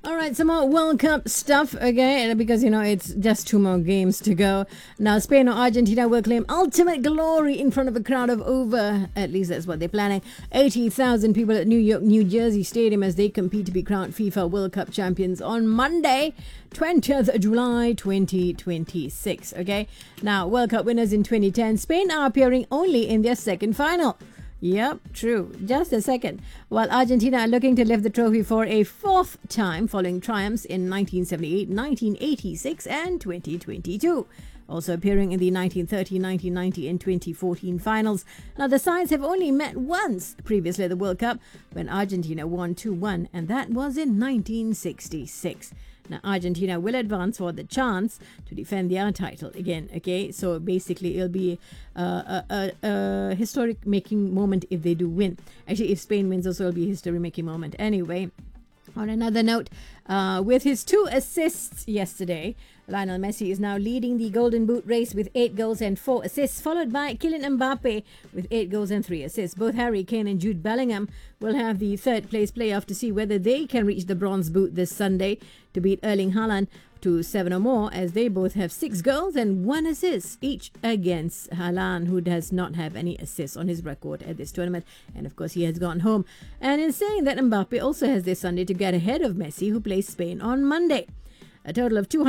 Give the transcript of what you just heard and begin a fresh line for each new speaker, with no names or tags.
All right, some more World Cup stuff, okay, because it's just 2 more games to go. Now, Spain or Argentina will claim ultimate glory in front of a crowd of over, at least that's what they're planning, 80,000 people at New York, New Jersey Stadium as they compete to be crowned FIFA World Cup champions on Monday, 20th July 2026, okay? Now, World Cup winners in 2010, Spain are appearing only in their second final. Yep, true. Just a second. While Argentina are looking to lift the trophy for a 4th time following triumphs in 1978, 1986 and 2022. Also appearing in the 1930, 1990 and 2014 finals. Now the sides have only met once previously at the World Cup when Argentina won 2-1 and that was in 1966. Now, Argentina will advance for the chance to defend their title again, okay? So, basically, it'll be a historic-making moment if they do win. Actually, if Spain wins, also it'll be a history-making moment. Anyway, on another note, with his 2 assists yesterday, Lionel Messi is now leading the Golden Boot race with 8 goals and 4 assists, followed by Kylian Mbappe with 8 goals and 3 assists. Both Harry Kane and Jude Bellingham will have the 3rd-place playoff to see whether they can reach the bronze boot this Sunday to beat Erling Haaland to 7 or more, as they both have 6 goals and 1 assist each against Haaland, who does not have any assists on his record at this tournament. And of course, he has gone home. And in saying that, Mbappe also has this Sunday to get ahead of Messi, who plays Spain on Monday. A total of 200